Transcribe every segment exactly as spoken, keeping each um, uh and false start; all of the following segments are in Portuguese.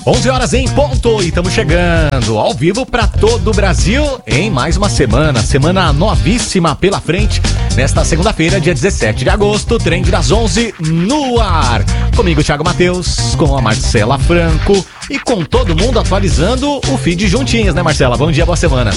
onze horas em ponto e estamos chegando ao vivo para todo o Brasil em mais uma semana, semana novíssima pela frente. Nesta segunda-feira, dia dezessete de agosto, Trend das onze no ar. Comigo, Thiago Matheus, com a Marcela Franco e com todo mundo atualizando o feed juntinhos, né, Marcela? Bom dia, boa semana.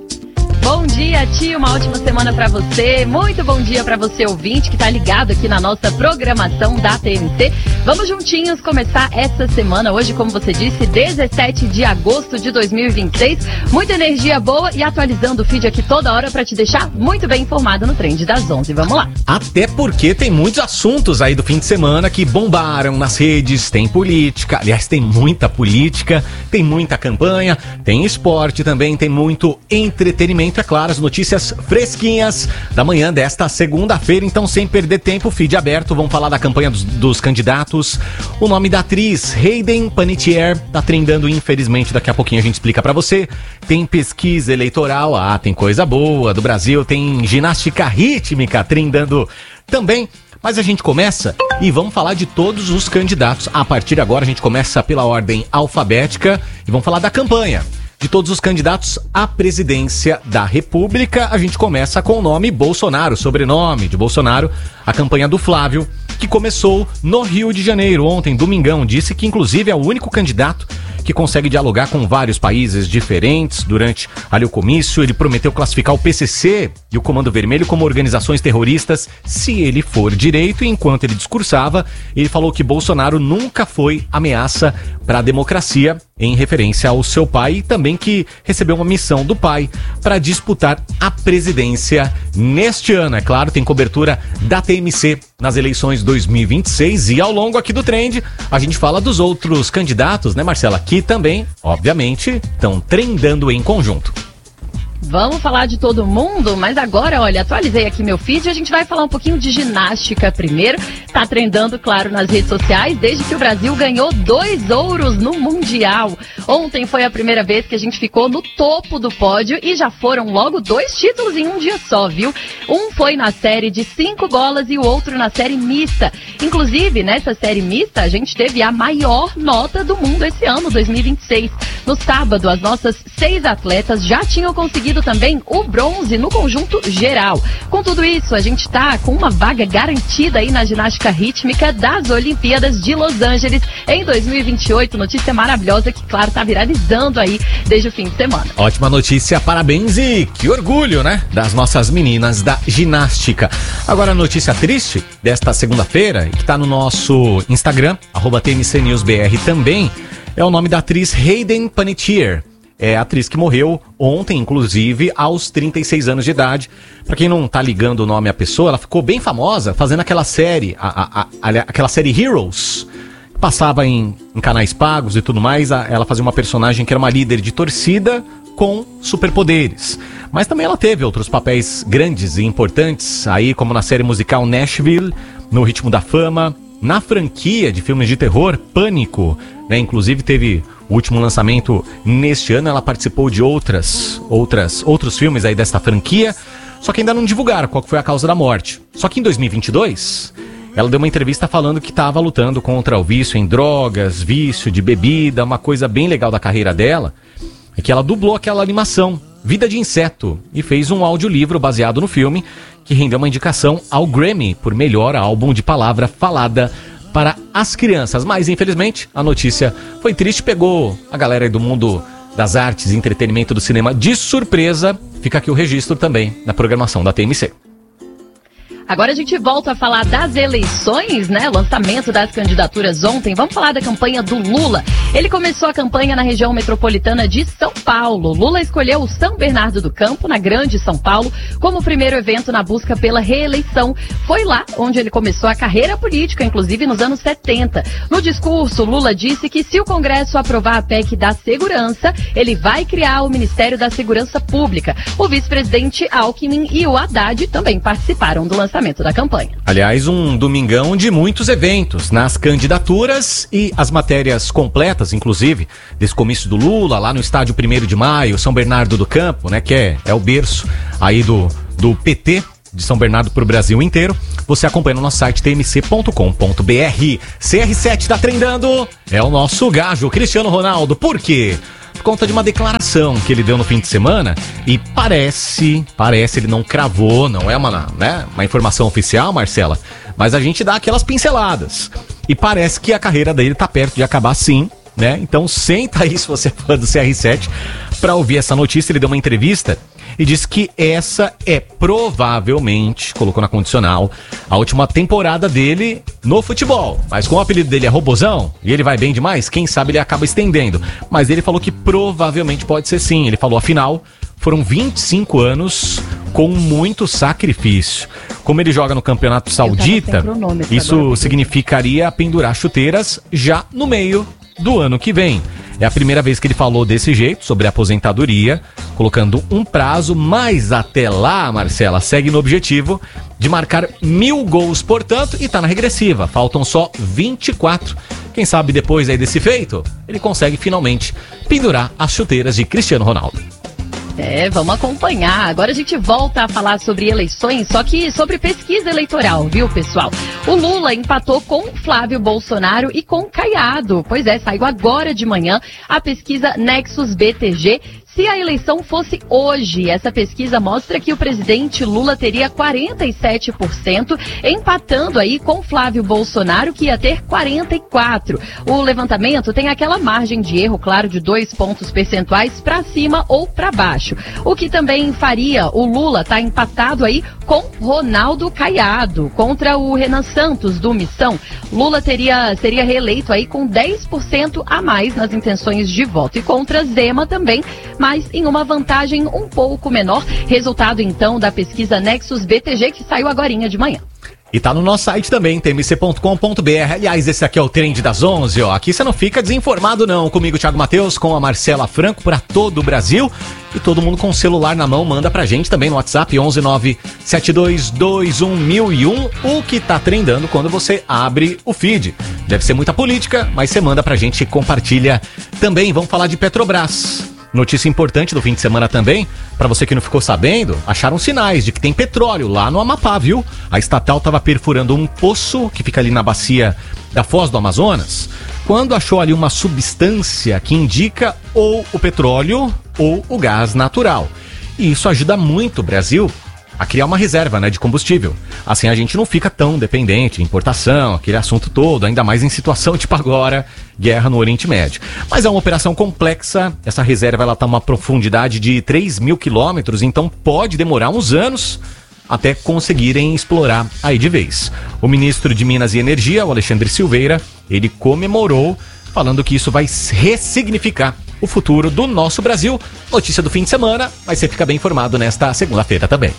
Bom dia, tio, uma ótima semana pra você. Muito bom dia pra você, ouvinte, que tá ligado aqui na nossa programação da T M C. Vamos juntinhos começar essa semana, hoje, como você disse, dezessete de agosto de dois mil e vinte e seis. Muita energia boa e atualizando o feed aqui toda hora pra te deixar muito bem informado no Trend das onze. Vamos lá. Até porque tem muitos assuntos aí do fim de semana que bombaram nas redes. Tem política, aliás, tem muita política, tem muita campanha, tem esporte também, tem muito entretenimento. É claro, as notícias fresquinhas da manhã desta segunda-feira. Então, sem perder tempo, feed aberto, vamos falar da campanha dos, dos candidatos. O nome da atriz, Hayden Panettiere, tá trendando, infelizmente, daqui a pouquinho a gente explica pra você. Tem pesquisa eleitoral, ah, tem coisa boa do Brasil, tem ginástica rítmica trendando também. Mas a gente começa e vamos falar de todos os candidatos. A partir de agora a gente começa pela ordem alfabética e vamos falar da campanha de todos os candidatos à presidência da República. A gente começa com o nome Bolsonaro, sobrenome de Bolsonaro, a campanha do Flávio, que começou no Rio de Janeiro ontem, domingão. Disse que inclusive é o único candidato que consegue dialogar com vários países diferentes. Durante ali o comício, ele prometeu classificar o P C C e o Comando Vermelho como organizações terroristas se ele for direito. E enquanto ele discursava, ele falou que Bolsonaro nunca foi ameaça para a democracia, em referência ao seu pai, e também que recebeu uma missão do pai para disputar a presidência neste ano. É claro, tem cobertura da T M C nas eleições dois mil e vinte e seis e ao longo aqui do Trend a gente fala dos outros candidatos, né, Marcela? Que também, obviamente, estão trendando em conjunto. Vamos falar de todo mundo, mas agora, olha, atualizei aqui meu feed e a gente vai falar um pouquinho de ginástica primeiro. Tá trendando, claro, nas redes sociais, desde que o Brasil ganhou dois ouros no Mundial. Ontem foi a primeira vez que a gente ficou no topo do pódio e já foram logo dois títulos em um dia só, viu? Um foi na série de cinco bolas e o outro na série mista. Inclusive, nessa série mista, a gente teve a maior nota do mundo esse ano, dois mil e vinte e seis. No sábado, as nossas seis atletas já tinham conseguido também o bronze no conjunto geral. Com tudo isso, a gente tá com uma vaga garantida aí na ginástica rítmica das Olimpíadas de Los Angeles em dois mil e vinte e oito. Notícia maravilhosa que, claro, tá viralizando aí desde o fim de semana. Ótima notícia, parabéns e que orgulho, né? Das nossas meninas da ginástica. Agora a notícia triste desta segunda-feira, que tá no nosso Instagram, arroba T M C News B R também, é o nome da atriz Hayden Panettiere. É a atriz que morreu ontem, inclusive, aos trinta e seis anos de idade. Pra quem não tá ligando o nome à pessoa, ela ficou bem famosa fazendo aquela série, a, a, a, aquela série Heroes. Passava em, em canais pagos e tudo mais. A, ela fazia uma personagem que era uma líder de torcida com superpoderes. Mas também ela teve outros papéis grandes e importantes, aí como na série musical Nashville, no Ritmo da Fama, na franquia de filmes de terror, Pânico, né? Inclusive teve o último lançamento neste ano. Ela participou de outras, outras, outros filmes aí desta franquia, só que ainda não divulgaram qual foi a causa da morte. Só que em dois mil e vinte e dois, ela deu uma entrevista falando que estava lutando contra o vício em drogas, vício de bebida. Uma coisa bem legal da carreira dela é que ela dublou aquela animação Vida de Inseto e fez um audiolivro baseado no filme que rendeu uma indicação ao Grammy por melhor álbum de palavra falada para as crianças. Mas, infelizmente, a notícia foi triste, pegou a galera aí do mundo das artes e entretenimento do cinema de surpresa. Fica aqui o registro também na programação da T M C. Agora a gente volta a falar das eleições, né? Lançamento das candidaturas ontem. Vamos falar da campanha do Lula. Ele começou a campanha na região metropolitana de São Paulo. Lula escolheu o São Bernardo do Campo, na Grande São Paulo, como o primeiro evento na busca pela reeleição. Foi lá onde ele começou a carreira política, inclusive nos anos setenta. No discurso, Lula disse que se o Congresso aprovar a P E C da segurança, ele vai criar o Ministério da Segurança Pública. O vice-presidente Alckmin e o Haddad também participaram do lançamento da campanha. Aliás, um domingão de muitos eventos nas candidaturas e as matérias completas, inclusive, desse comício do Lula, lá no estádio primeiro de maio, São Bernardo do Campo, né, que é, é o berço aí do, do P T, de São Bernardo para o Brasil inteiro, você acompanha no nosso site t m c ponto com ponto b r. C R sete tá trendando, é o nosso gajo, Cristiano Ronaldo. Por quê? Por conta de uma declaração que ele deu no fim de semana e parece, parece, ele não cravou, não é uma, né, uma informação oficial, Marcela, mas a gente dá aquelas pinceladas. E parece que a carreira dele tá perto de acabar sim, né? Então senta aí se você é fã do C R sete para ouvir essa notícia. Ele deu uma entrevista e disse que essa é provavelmente, colocou na condicional, a última temporada dele no futebol. Mas como o apelido dele é Robozão e ele vai bem demais, quem sabe ele acaba estendendo. Mas ele falou que provavelmente pode ser sim. Ele falou, afinal, foram vinte e cinco anos com muito sacrifício. Como ele joga no Campeonato Saudita, isso significaria pendurar chuteiras já no meio do ano que vem. É a primeira vez que ele falou desse jeito, sobre a aposentadoria, colocando um prazo, mas até lá, Marcela, segue no objetivo de marcar mil gols, portanto, e tá na regressiva. Faltam só vinte e quatro. Quem sabe depois aí desse feito, ele consegue finalmente pendurar as chuteiras de Cristiano Ronaldo. É, vamos acompanhar. Agora a gente volta a falar sobre eleições, só que sobre pesquisa eleitoral, viu, pessoal? O Lula empatou com Flávio Bolsonaro e com Caiado. Pois é, saiu agora de manhã a pesquisa Nexus B T G. Se a eleição fosse hoje, essa pesquisa mostra que o presidente Lula teria quarenta e sete por cento, empatando aí com Flávio Bolsonaro, que ia ter quarenta e quatro por cento. O levantamento tem aquela margem de erro, claro, de dois pontos percentuais para cima ou para baixo. O que também faria o Lula estar tá empatado aí com Ronaldo Caiado contra o Renan Santos do Missão. Lula teria, seria reeleito aí com dez por cento a mais nas intenções de voto e contra Zema também, mas em uma vantagem um pouco menor. Resultado, então, da pesquisa Nexus B T G, que saiu agorinha de manhã. E tá no nosso site também, t m c ponto com ponto b r. Aliás, esse aqui é o Trend das onze, ó. Aqui você não fica desinformado, não. Comigo, Thiago Matheus, com a Marcela Franco, para todo o Brasil. E todo mundo com o celular na mão, manda pra gente também no WhatsApp, onze nove sete dois dois um mil e um, o que tá trendando quando você abre o feed. Deve ser muita política, mas você manda pra gente e compartilha também. Vamos falar de Petrobras. Notícia importante do fim de semana também, para você que não ficou sabendo, acharam sinais de que tem petróleo lá no Amapá, viu? A estatal estava perfurando um poço que fica ali na bacia da Foz do Amazonas, quando achou ali uma substância que indica ou o petróleo ou o gás natural. E isso ajuda muito o Brasil a criar uma reserva, né, de combustível. Assim a gente não fica tão dependente de importação, aquele assunto todo, ainda mais em situação tipo agora, guerra no Oriente Médio. Mas é uma operação complexa, essa reserva ela tá uma profundidade de três mil quilômetros, então pode demorar uns anos até conseguirem explorar aí de vez. O ministro de Minas e Energia, o Alexandre Silveira, ele comemorou, falando que isso vai ressignificar o futuro do nosso Brasil. Notícia do fim de semana, mas você fica bem informado nesta segunda-feira também.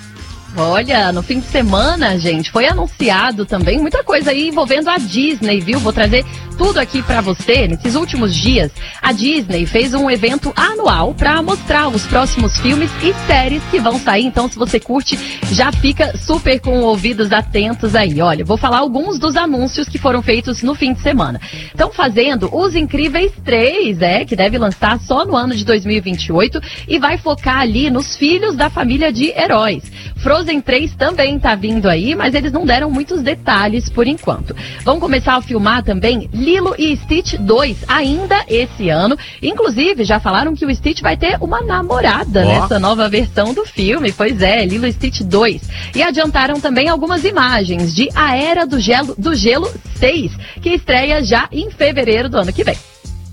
Olha, no fim de semana, gente, foi anunciado também muita coisa aí envolvendo a Disney, viu? Vou trazer tudo aqui pra você. Nesses últimos dias, a Disney fez um evento anual pra mostrar os próximos filmes e séries que vão sair. Então, se você curte, já fica super com ouvidos atentos aí. Olha, vou falar alguns dos anúncios que foram feitos no fim de semana. Estão fazendo Os Incríveis três, é, que deve lançar só no ano de dois mil e vinte e oito e vai focar ali nos filhos da família de heróis. Frozen três também tá vindo aí, mas eles não deram muitos detalhes por enquanto. Vão começar a filmar também Lilo e Stitch dois, ainda esse ano. Inclusive, já falaram que o Stitch vai ter uma namorada oh. nessa nova versão do filme. Pois é, Lilo e Stitch dois. E adiantaram também algumas imagens de A Era do Gelo, do Gelo seis, que estreia já em fevereiro do ano que vem.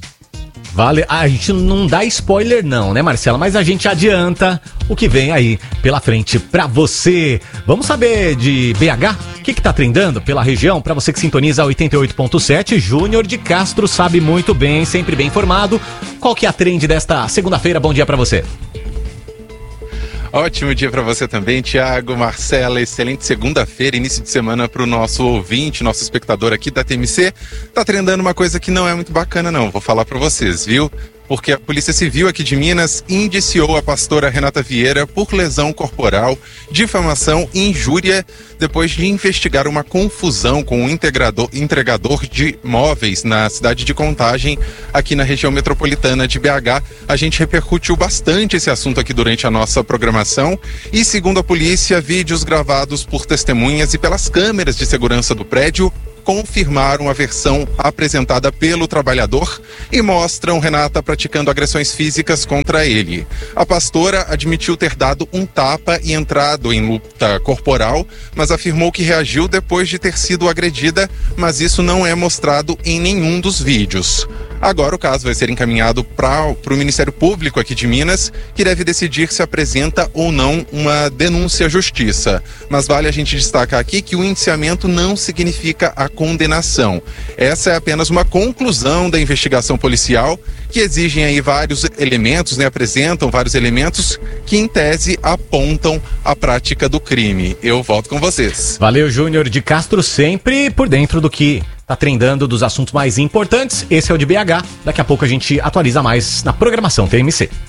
Vale, a gente não dá spoiler não, né, Marcela? Mas a gente adianta o que vem aí pela frente pra você. Vamos saber de B H? O que que tá trendando pela região? Pra você que sintoniza oitenta e oito ponto sete, Júnior de Castro sabe muito bem, sempre bem informado. Qual que é a trend desta segunda-feira? Bom dia pra você. Ótimo dia para você também, Thiago, Marcela, excelente segunda-feira, início de semana para o nosso ouvinte, nosso espectador aqui da T M C. Tá trendando uma coisa que não é muito bacana não, vou falar para vocês, viu? porque a Polícia Civil aqui de Minas indiciou a pastora Renata Vieira por lesão corporal, difamação e injúria, depois de investigar uma confusão com um integrador, entregador de móveis na cidade de Contagem, aqui na região metropolitana de B H. A gente repercutiu bastante esse assunto aqui durante a nossa programação e, segundo a polícia, vídeos gravados por testemunhas e pelas câmeras de segurança do prédio confirmaram a versão apresentada pelo trabalhador e mostram Renata praticando agressões físicas contra ele. A pastora admitiu ter dado um tapa e entrado em luta corporal, mas afirmou que reagiu depois de ter sido agredida, mas isso não é mostrado em nenhum dos vídeos. Agora o caso vai ser encaminhado para o Ministério Público aqui de Minas, que deve decidir se apresenta ou não uma denúncia à justiça. Mas vale a gente destacar aqui que o indiciamento não significa a condenação. Essa é apenas uma conclusão da investigação policial, que exigem aí vários elementos, né, apresentam vários elementos que, em tese, apontam a prática do crime. Eu volto com vocês. Valeu, Júnior de Castro, sempre por dentro do que tá trendando, dos assuntos mais importantes. Esse é o de B H. Daqui a pouco a gente atualiza mais na programação T M C.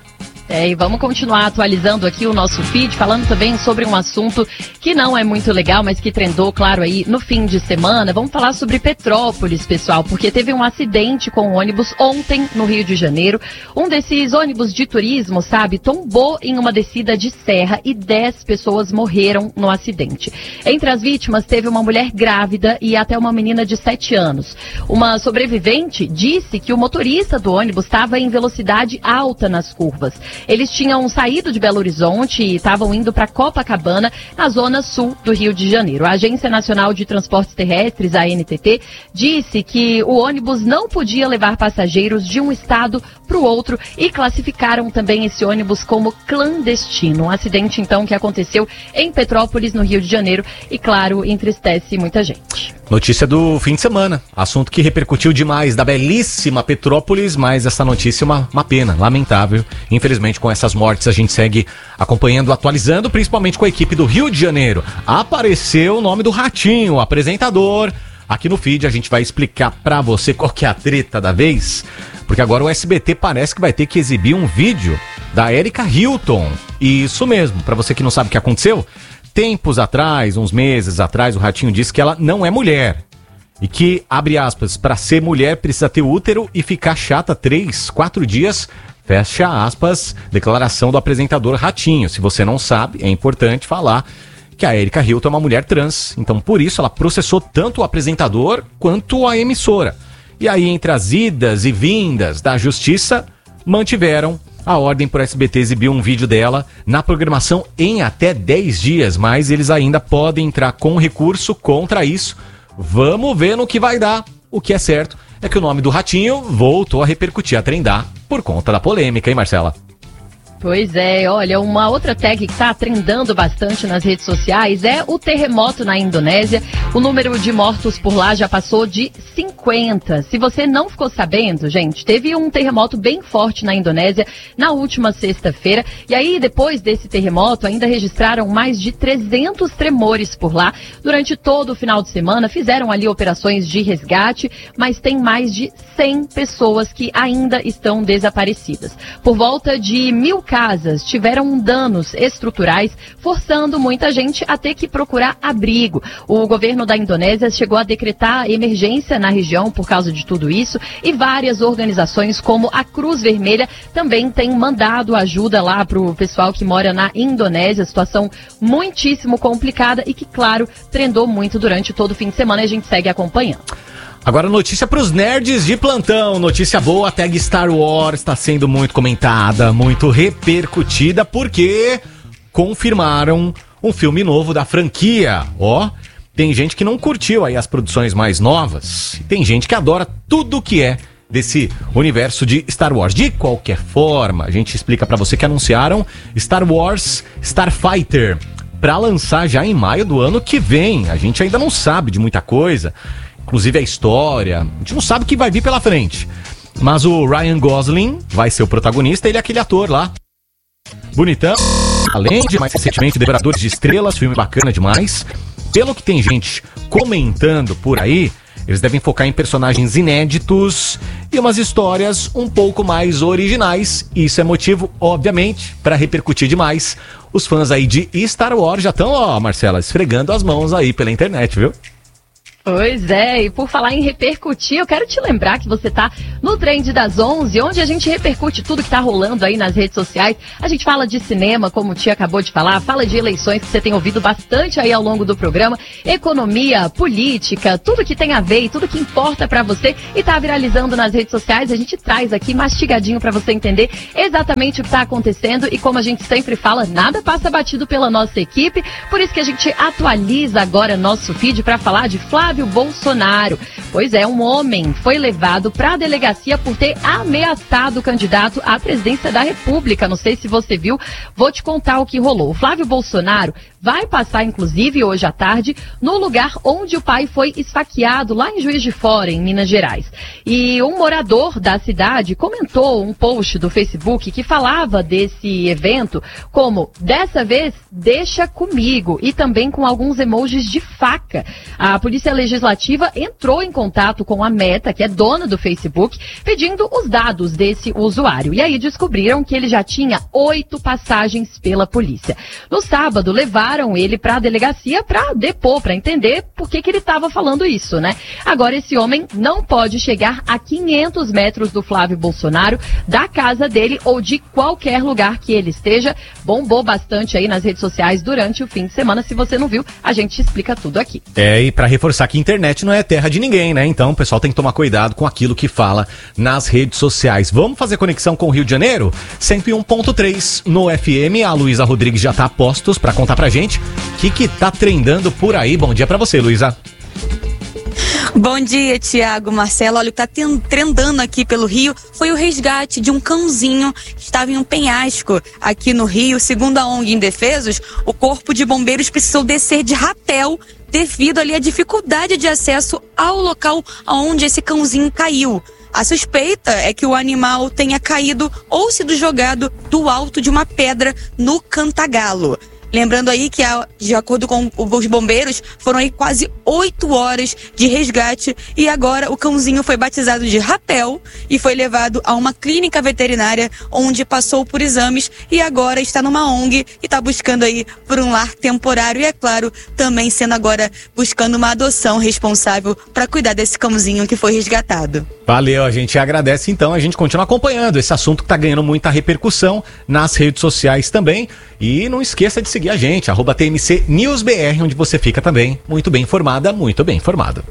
É, e vamos continuar atualizando aqui o nosso feed, falando também sobre um assunto que não é muito legal, mas que trendou, claro, aí no fim de semana. Vamos falar sobre Petrópolis, pessoal, porque teve um acidente com um ônibus ontem no Rio de Janeiro. Um desses ônibus de turismo, sabe, tombou em uma descida de serra e dez pessoas morreram no acidente. Entre as vítimas teve uma mulher grávida e até uma menina de sete anos. Uma sobrevivente disse que o motorista do ônibus estava em velocidade alta nas curvas. Eles tinham saído de Belo Horizonte e estavam indo para Copacabana, na zona sul do Rio de Janeiro. A Agência Nacional de Transportes Terrestres, a A N T T, disse que o ônibus não podia levar passageiros de um estado para o outro e classificaram também esse ônibus como clandestino. Um acidente, então, que aconteceu em Petrópolis, no Rio de Janeiro, e, claro, entristece muita gente. Notícia do fim de semana, assunto que repercutiu demais da belíssima Petrópolis, mas essa notícia é uma, uma pena, lamentável. Infelizmente, com essas mortes a gente segue acompanhando, atualizando, principalmente com a equipe do Rio de Janeiro. Apareceu o nome do Ratinho, o apresentador. Aqui no feed a gente vai explicar pra você qual que é a treta da vez, porque agora o S B T parece que vai ter que exibir um vídeo da Erika Hilton. Isso mesmo, pra você que não sabe o que aconteceu, tempos atrás, uns meses atrás, o Ratinho disse que ela não é mulher. E que, abre aspas, pra ser mulher precisa ter útero e ficar chata três, quatro dias, fecha aspas, declaração do apresentador Ratinho. Se você não sabe, é importante falar que a Erika Hilton é uma mulher trans. Então, por isso, ela processou tanto o apresentador quanto a emissora. E aí, entre as idas e vindas da justiça, mantiveram a ordem para o S B T exibir um vídeo dela na programação em até dez dias, mas eles ainda podem entrar com recurso contra isso. Vamos ver no que vai dar. O que é certo é que o nome do Ratinho voltou a repercutir, a trendar por conta da polêmica, hein, Marcela? Pois é, olha, uma outra tag que está trendando bastante nas redes sociais é o terremoto na Indonésia. O número de mortos por lá já passou de cinquenta. Se você não ficou sabendo, gente, teve um terremoto bem forte na Indonésia na última sexta-feira. E aí, depois desse terremoto, ainda registraram mais de trezentos tremores por lá. Durante todo o final de semana, fizeram ali operações de resgate, mas tem mais de cem pessoas que ainda estão desaparecidas. Por volta de mil casas tiveram danos estruturais, forçando muita gente a ter que procurar abrigo. O governo da Indonésia chegou a decretar emergência na região por causa de tudo isso e várias organizações como a Cruz Vermelha também têm mandado ajuda lá para o pessoal que mora na Indonésia. Situação muitíssimo complicada e que, claro, trendou muito durante todo o fim de semana e a gente segue acompanhando. Agora notícia para os nerds de plantão, notícia boa, a tag Star Wars está sendo muito comentada, muito repercutida, porque confirmaram um filme novo da franquia. Ó, tem gente que não curtiu aí as produções mais novas, tem gente que adora tudo que é desse universo de Star Wars. De qualquer forma, a gente explica para você que anunciaram Star Wars Starfighter para lançar já em maio do ano que vem. A gente ainda não sabe de muita coisa, inclusive a história, a gente não sabe o que vai vir pela frente. Mas o Ryan Gosling vai ser o protagonista, ele é aquele ator lá, bonitão, além de mais recentemente Devoradores de Estrelas, filme bacana demais. Pelo que tem gente comentando por aí, Eles devem focar em personagens inéditos e umas histórias um pouco mais originais. Isso é motivo, obviamente, para repercutir demais. Os fãs aí de Star Wars já estão, ó, Marcela, esfregando as mãos aí pela internet, viu? Pois é, e por falar em repercutir, eu quero te lembrar que você tá no Trend das onze, onde a gente repercute tudo que tá rolando aí nas redes sociais. A gente fala de cinema, como o Tia acabou de falar, fala de eleições, que você tem ouvido bastante aí ao longo do programa, economia, política, tudo que tem a ver e tudo que importa pra você e tá viralizando nas redes sociais. A gente traz aqui mastigadinho pra você entender exatamente o que tá acontecendo e, como a gente sempre fala, nada passa batido pela nossa equipe, por isso que a gente atualiza agora nosso feed pra falar de Flávio Flávio Bolsonaro. Pois é, um homem foi levado para a delegacia por ter ameaçado o candidato à presidência da República. Não sei se você viu, vou te contar o que rolou. O Flávio Bolsonaro vai passar, inclusive, hoje à tarde, no lugar onde o pai foi esfaqueado, lá em Juiz de Fora, em Minas Gerais. E um morador da cidade comentou um post do Facebook que falava desse evento como, dessa vez, deixa comigo, e também com alguns emojis de faca. A Polícia Legislativa entrou em contato com a Meta, que é dona do Facebook, pedindo os dados desse usuário. E aí descobriram que ele já tinha oito passagens pela polícia. No sábado, levaram ele para a delegacia para depor, para entender por que que ele estava falando isso, né? Agora, esse homem não pode chegar a quinhentos metros do Flávio Bolsonaro, da casa dele ou de qualquer lugar que ele esteja. Bombou bastante aí nas redes sociais durante o fim de semana. Se você não viu, a gente explica tudo aqui. É, e para reforçar que a internet não é terra de ninguém, né? Então o pessoal tem que tomar cuidado com aquilo que fala nas redes sociais. Vamos fazer conexão com o Rio de Janeiro? cento e um ponto três no F M. A Luísa Rodrigues já tá a postos para contar pra gente o que que tá trendando por aí. Bom dia pra você, Luísa. Bom dia, Tiago, Marcelo. Olha, o que tá trendando aqui pelo Rio foi o resgate de um cãozinho que estava em um penhasco aqui no Rio. Segundo a O N G Indefesos, o Corpo de Bombeiros precisou descer de rapel devido ali à dificuldade de acesso ao local onde esse cãozinho caiu. A suspeita é que o animal tenha caído ou sido jogado do alto de uma pedra no Cantagalo. Lembrando aí que, de acordo com os bombeiros, foram aí quase oito horas de resgate e agora o cãozinho foi batizado de Rapel e foi levado a uma clínica veterinária onde passou por exames e agora está numa O N G e está buscando aí por um lar temporário e, é claro, também sendo agora buscando uma adoção responsável para cuidar desse cãozinho que foi resgatado. Valeu, a gente agradece então, a gente continua acompanhando esse assunto que está ganhando muita repercussão nas redes sociais também. E não esqueça de seguir a gente, arroba T M C News B R, onde você fica também muito bem informada, muito bem informado.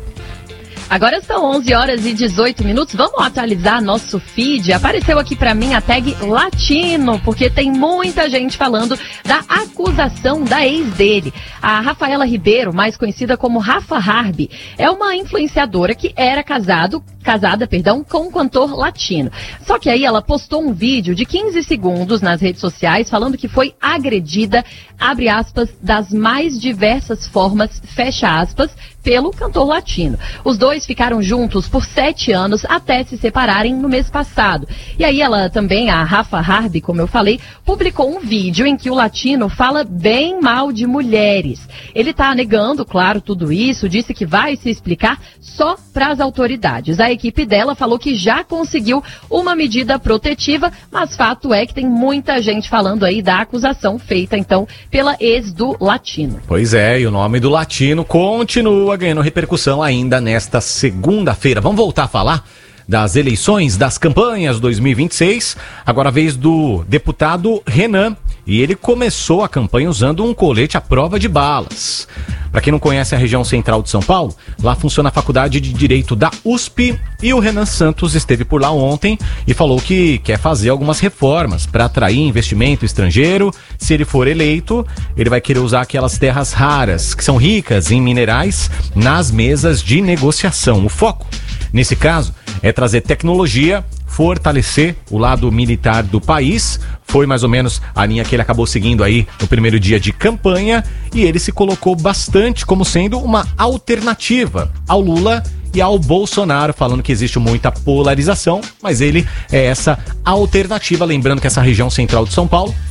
Agora são onze horas e dezoito minutos, vamos atualizar nosso feed. Apareceu aqui pra mim a tag latino, porque tem muita gente falando da acusação da ex dele. A Rafaela Ribeiro, mais conhecida como Rafa Harbi, é uma influenciadora que era casado, casada perdão, com um cantor latino. Só que aí ela postou um vídeo de quinze segundos nas redes sociais falando que foi agredida, abre aspas, das mais diversas formas, fecha aspas, pelo cantor latino. Os dois ficaram juntos por sete anos até se separarem no mês passado. E aí ela também, a Rafa Harbi, como eu falei, publicou um vídeo em que o latino fala bem mal de mulheres. Ele tá negando, claro, tudo isso, disse que vai se explicar só para as autoridades. A equipe dela falou que já conseguiu uma medida protetiva, mas fato é que tem muita gente falando aí da acusação feita, então, pela ex do latino. Pois é, e o nome do latino continua ganhando repercussão ainda nesta segunda-feira. Vamos voltar a falar das eleições, das campanhas dois mil e vinte e seis. Agora a vez do deputado Renan. E ele começou a campanha usando um colete à prova de balas. Para quem não conhece a região central de São Paulo, lá funciona a Faculdade de Direito da U S P e o Renan Santos esteve por lá ontem e falou que quer fazer algumas reformas para atrair investimento estrangeiro. Se ele for eleito, ele vai querer usar aquelas terras raras, que são ricas em minerais, nas mesas de negociação. O foco, nesse caso, é trazer tecnologia, fortalecer o lado militar do país. Foi mais ou menos a linha que ele acabou seguindo aí no primeiro dia de campanha e ele se colocou bastante como sendo uma alternativa ao Lula e ao Bolsonaro, falando que existe muita polarização, mas ele é essa alternativa. Lembrando que essa região central de São Paulo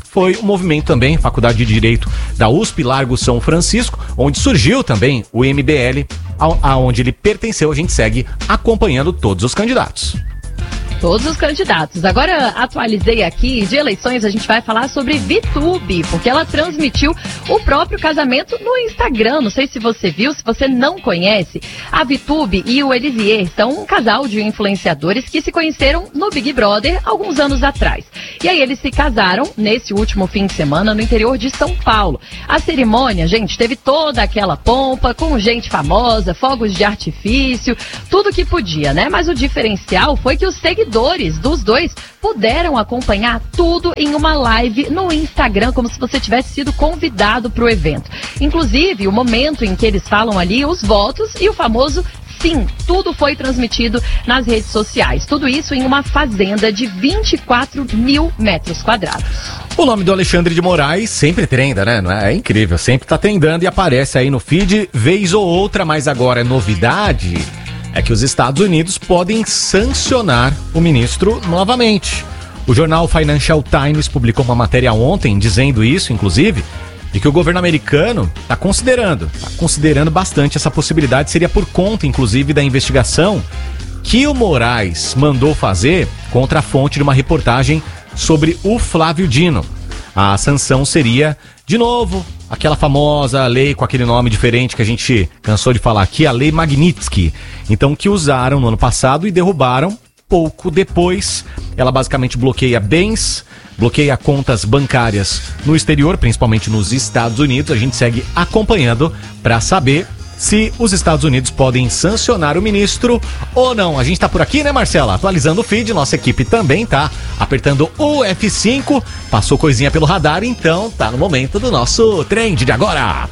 foi o movimento também, Faculdade de Direito da U S P Largo São Francisco, onde surgiu também o M B L, aonde ele pertenceu. A gente segue acompanhando todos os candidatos. Todos os candidatos. Agora, atualizei aqui, de eleições a gente vai falar sobre VTube, porque ela transmitiu o próprio casamento no Instagram. Não sei se você viu, se você não conhece, a VTube e o Elisier são um casal de influenciadores que se conheceram no Big Brother alguns anos atrás. E aí eles se casaram nesse último fim de semana no interior de São Paulo. A cerimônia, gente, teve toda aquela pompa, com gente famosa, fogos de artifício, tudo que podia, né? Mas o diferencial foi que os seguidores dos dois puderam acompanhar tudo em uma live no Instagram, como se você tivesse sido convidado para o evento. Inclusive, o momento em que eles falam ali os votos e o famoso sim, tudo foi transmitido nas redes sociais. Tudo isso em uma fazenda de vinte e quatro mil metros quadrados. O nome do Alexandre de Moraes sempre trenda, né? Não é? É incrível, sempre tá trendando e aparece aí no feed vez ou outra, mas agora é novidade. É que os Estados Unidos podem sancionar o ministro novamente. O jornal Financial Times publicou uma matéria ontem dizendo isso, inclusive, de que o governo americano está considerando, está considerando bastante essa possibilidade. Seria por conta, inclusive, da investigação que o Moraes mandou fazer contra a fonte de uma reportagem sobre o Flávio Dino. A sanção seria, de novo, aquela famosa lei com aquele nome diferente que a gente cansou de falar aqui, a Lei Magnitsky. Então, que usaram no ano passado e derrubaram pouco depois. Ela basicamente bloqueia bens, bloqueia contas bancárias no exterior, principalmente nos Estados Unidos. A gente segue acompanhando para saber se os Estados Unidos podem sancionar o ministro ou não. A gente tá por aqui, né, Marcela? Atualizando o feed, nossa equipe também tá apertando o F cinco, passou coisinha pelo radar, então tá no momento do nosso trend de agora.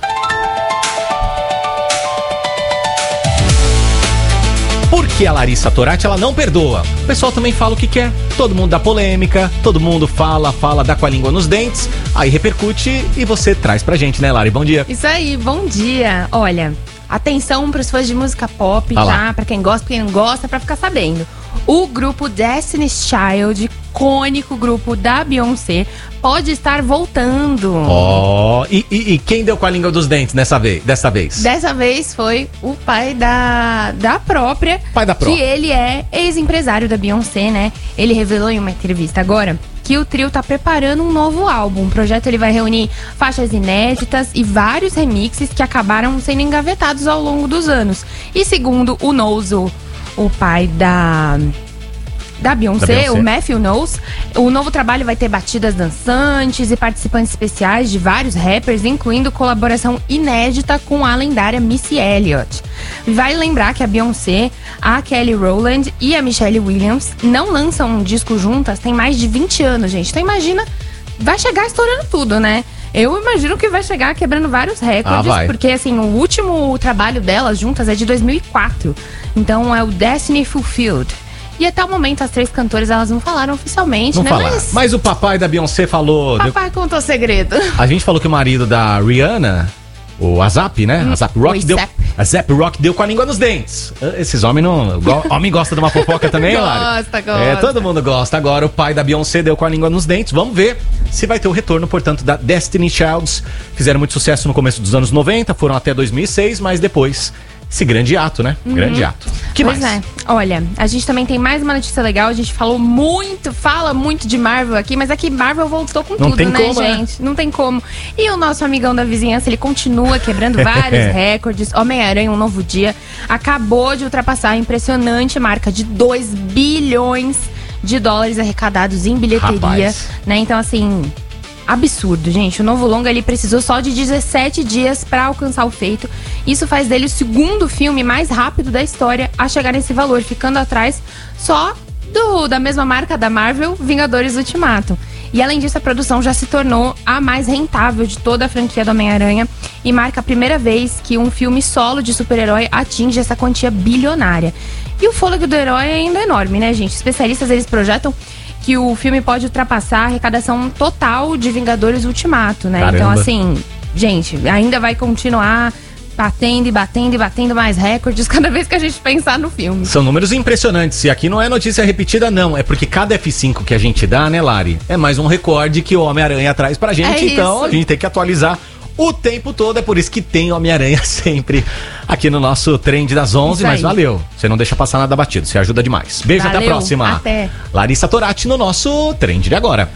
Porque a Larissa Torati, ela não perdoa. O pessoal também fala o que quer. Todo mundo dá polêmica, todo mundo fala, fala, dá com a língua nos dentes, aí repercute e você traz pra gente, né, Lari? Bom dia. Isso aí, bom dia. Olha, atenção pros fãs de música pop, Ah tá? lá. Pra quem gosta, pra quem não gosta, pra ficar sabendo. O grupo Destiny's Child, icônico grupo da Beyoncé, pode estar voltando. Ó, oh, e, e, e quem deu com a língua dos dentes nessa vez, dessa vez? Dessa vez foi o pai da, da própria. Pai da própria. Que ele é ex-empresário da Beyoncé, né? Ele revelou em uma entrevista agora que o trio tá preparando um novo álbum. O projeto ele vai reunir faixas inéditas e vários remixes que acabaram sendo engavetados ao longo dos anos. E segundo o Knowles, o, o pai da... Da Beyoncé, Da Beyoncé, o Matthew Knowles, o novo trabalho vai ter batidas dançantes e participantes especiais de vários rappers, incluindo colaboração inédita com a lendária Missy Elliott. Vale lembrar que a Beyoncé, a Kelly Rowland e a Michelle Williams não lançam um disco juntas tem mais de vinte anos, gente. Então imagina, vai chegar estourando tudo, né? Eu imagino que vai chegar quebrando vários recordes, Ah, vai. porque assim, o último trabalho delas juntas é de dois mil e quatro. Então é o Destiny Fulfilled. E até o momento as três cantoras elas não falaram oficialmente, Não né? falar. Mas Mas o papai da Beyoncé falou... deu- papai contou segredo. A gente falou que o marido da Rihanna, o Azap, né? Hum, Azap Rock o deu. Azap. Azap Rock deu com a língua nos dentes. Esses homens não. go- Homem gosta de uma fofoca também, Lari? Gosta, gosta. É, todo mundo gosta. Agora o pai da Beyoncé deu com a língua nos dentes. Vamos ver se vai ter o retorno, portanto, da Destiny Childs. Fizeram muito sucesso no começo dos anos noventa, foram até dois mil e seis, mas depois. Esse grande ato, né? Grande ato. Que Pois mais? é. Olha, a gente também tem mais uma notícia legal. A gente falou muito, fala muito de Marvel aqui, mas aqui Marvel voltou com Não tudo, tem né, como, né? gente? Não tem como. E o nosso amigão da vizinhança, ele continua quebrando vários recordes. Homem-Aranha, um novo dia, acabou de ultrapassar a impressionante marca de dois bilhões de dólares arrecadados em bilheteria, Rapaz. né? Então, assim, absurdo, gente. O novo longa ele precisou só de dezessete dias pra alcançar o feito. Isso faz dele o segundo filme mais rápido da história a chegar nesse valor, ficando atrás só do, da mesma marca da Marvel, Vingadores Ultimato. E além disso, a produção já se tornou a mais rentável de toda a franquia do Homem-Aranha e marca a primeira vez que um filme solo de super-herói atinge essa quantia bilionária. E o fôlego do herói é ainda enorme, né, gente? Especialistas, eles projetam que o filme pode ultrapassar a arrecadação total de Vingadores Ultimato, né? Caramba. Então, assim, gente, ainda vai continuar batendo e batendo e batendo mais recordes cada vez que a gente pensar no filme. São números impressionantes. E aqui não é notícia repetida, não. É porque cada F cinco que a gente dá, né, Lari? É mais um recorde que o Homem-Aranha traz pra gente. É então isso. a gente tem que atualizar o tempo todo. É por isso que tem Homem-Aranha sempre aqui no nosso Trend das onze. Mas valeu. Você não deixa passar nada batido. Você ajuda demais. Beijo, Valeu, até a próxima. Até. Larissa Torati no nosso Trend de agora.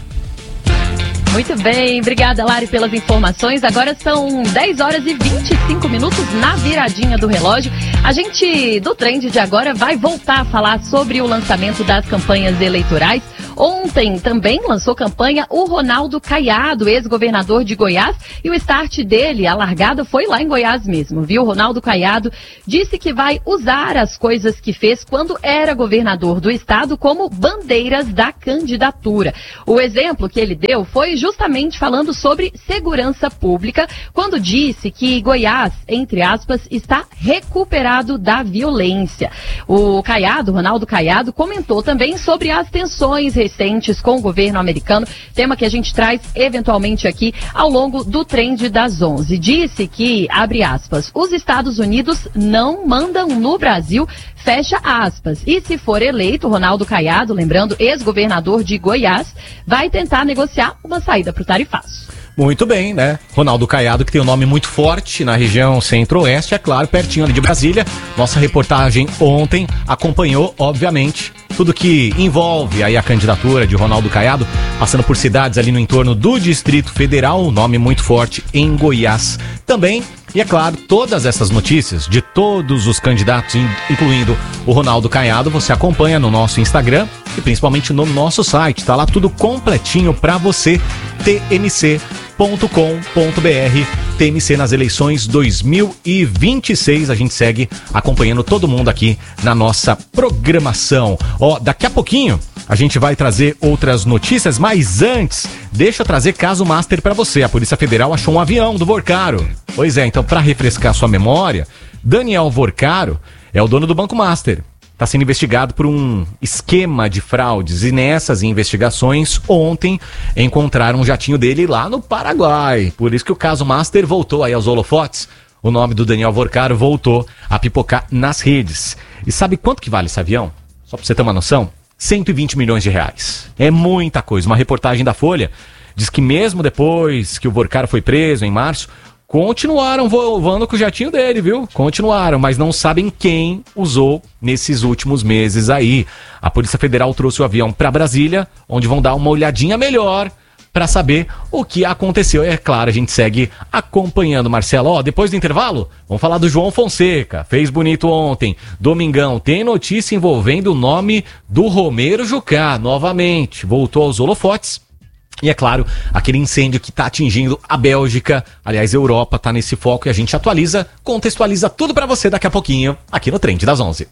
Muito bem, obrigada, Lari, pelas informações. Agora são dez horas e vinte e cinco minutos na viradinha do relógio. A gente, do Trend de agora, vai voltar a falar sobre o lançamento das campanhas eleitorais. Ontem também lançou campanha o Ronaldo Caiado, ex-governador de Goiás, e o start dele, a largada, foi lá em Goiás mesmo, viu? Ronaldo Caiado disse que vai usar as coisas que fez quando era governador do estado como bandeiras da candidatura. O exemplo que ele deu foi justamente falando sobre segurança pública, quando disse que Goiás, entre aspas, está recuperado da violência. O Caiado, Ronaldo Caiado, comentou também sobre as tensões recentes com o governo americano, tema que a gente traz eventualmente aqui ao longo do Trend das onze. Disse que, abre aspas, os Estados Unidos não mandam no Brasil, fecha aspas. E se for eleito, Ronaldo Caiado, lembrando, ex-governador de Goiás, vai tentar negociar uma saída para o tarifaço. Muito bem, né? Ronaldo Caiado, que tem um nome muito forte na região centro-oeste, é claro, pertinho ali de Brasília. Nossa reportagem ontem acompanhou, obviamente, tudo que envolve aí a candidatura de Ronaldo Caiado, passando por cidades ali no entorno do Distrito Federal, um nome muito forte em Goiás também. E é claro, todas essas notícias de todos os candidatos, incluindo o Ronaldo Caiado, você acompanha no nosso Instagram e principalmente no nosso site. Tá lá tudo completinho pra você, t m c ponto com ponto b r. T M C nas eleições dois mil e vinte e seis. A gente segue acompanhando todo mundo aqui na nossa programação. Ó, daqui a pouquinho a gente vai trazer outras notícias, mas antes, deixa eu trazer caso master pra você. A Polícia Federal achou um avião do Vorcaro. Pois é, então pra refrescar sua memória, Daniel Vorcaro é o dono do Banco Master. Está sendo investigado por um esquema de fraudes e nessas investigações, ontem, encontraram um jatinho dele lá no Paraguai. Por isso que o caso Master voltou aí aos holofotes. O nome do Daniel Vorcaro voltou a pipocar nas redes. E sabe quanto que vale esse avião? Só para você ter uma noção, cento e vinte milhões de reais. É muita coisa. Uma reportagem da Folha diz que mesmo depois que o Vorcaro foi preso em março, continuaram voando com o jatinho dele, viu? Continuaram, mas não sabem quem usou nesses últimos meses aí. A Polícia Federal trouxe o avião para Brasília, onde vão dar uma olhadinha melhor para saber o que aconteceu. E é claro, a gente segue acompanhando, Marcelo. Ó, depois do intervalo, vamos falar do João Fonseca. Fez bonito ontem. Domingão, tem notícia envolvendo o nome do Romero Jucá. Novamente, voltou aos holofotes. E é claro, aquele incêndio que está atingindo a Bélgica, aliás, a Europa está nesse foco e a gente atualiza, contextualiza tudo para você daqui a pouquinho, aqui no Trend das onze.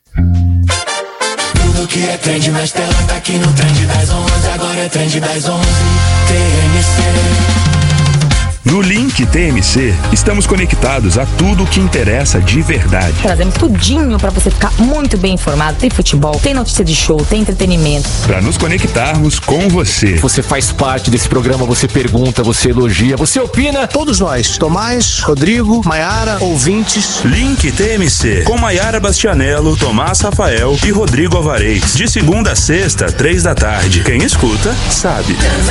Tudo que é trend nas telas tá aqui no Trend das onze, agora é Trend das onze, T M C. No Link T M C, estamos conectados a tudo o que interessa de verdade. Trazemos tudinho para você ficar muito bem informado. Tem futebol, tem notícia de show, tem entretenimento. Para nos conectarmos com você. Você faz parte desse programa, você pergunta, você elogia, você opina. Todos nós, Tomás, Rodrigo, Maiara, ouvintes. Link T M C, com Maiara Bastianello, Tomás Rafael e Rodrigo Alvarez. De segunda a sexta, três da tarde. Quem escuta, sabe.